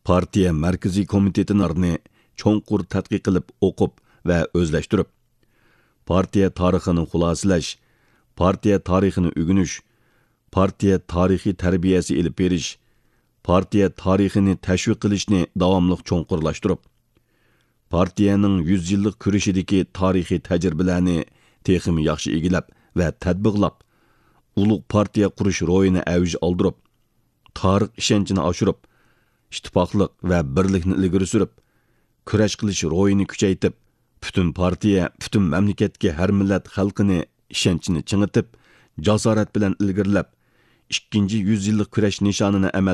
partiya markaziy komitetilarini cho'nqur tadqiq qilib o'qib va o'zlashtirib, partiya tarixini xulosalash, partiya tarixini o'rganish, partiya tarixiy tarbiyasi ilib berish, partiya tarixini tashviq qilishni davomli cho'nqurlashtirib, partiyaning 100 yillik kurashidagi tarixiy tajribalarni texmi yaxshi egilab va tadbiqlab, ulug' partiya qurish ro'yini avj oldirib, tarix ishonchini oshirib, ittifoqlik va birlikni ilgari surib, kurash qilish ro'yini kuchaytirib, butun partiya, butun mamlakatga har millat xalqini ishonchini chingitib, jasorat bilan ilgarilab, 2. 100 yillik kurash nishonini amal